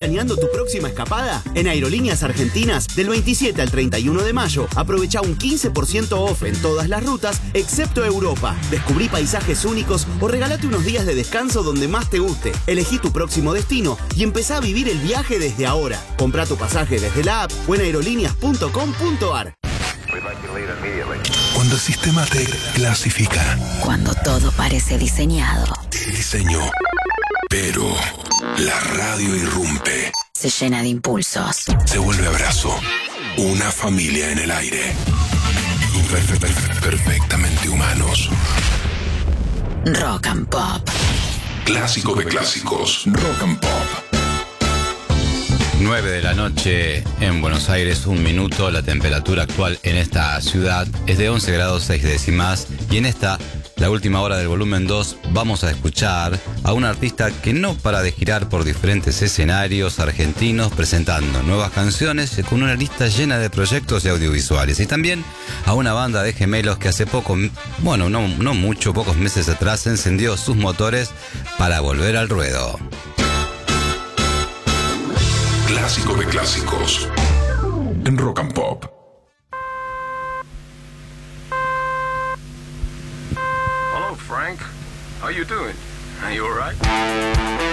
planeando tu próxima escapada? En Aerolíneas Argentinas, del 27 al 31 de mayo, aprovecha un 15% off en todas las rutas, excepto Europa. Descubrí paisajes únicos o regalate unos días de descanso donde más te guste. Elegí tu próximo destino y empezá a vivir el viaje desde ahora. Comprá tu pasaje desde la app o en aerolíneas.com.ar. Cuando el sistema te clasifica. Cuando todo parece diseñado. Te diseñó. Pero la radio irrumpe. Se llena de impulsos. Se vuelve abrazo. Una familia en el aire. Perfectamente humanos. Rock and Pop. Clásico de clásicos. Rock and Pop. 9 de la noche en Buenos Aires, 1 minuto. La temperatura actual en esta ciudad es de 11 grados 6 décimas. Y en esta, la última hora del volumen 2, vamos a escuchar a un artista que no para de girar por diferentes escenarios argentinos presentando nuevas canciones con una lista llena de proyectos y audiovisuales. Y también a una banda de gemelos que hace poco, bueno, no mucho, pocos meses atrás, encendió sus motores para volver al ruedo. Clásico de clásicos en Rock and Pop. Hello, Frank. How you doing? Are you all right?